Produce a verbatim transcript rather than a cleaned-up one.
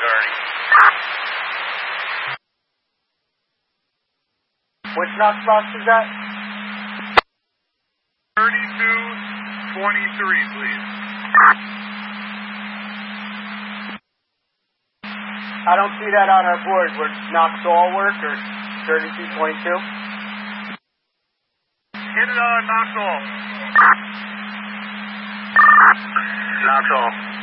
thirty. Which Knox box is that? thirty-two twenty-three, please. I don't see that on our board. Would Knox all work or thirty-two twenty-two? Get it on, Knox all. Knox all.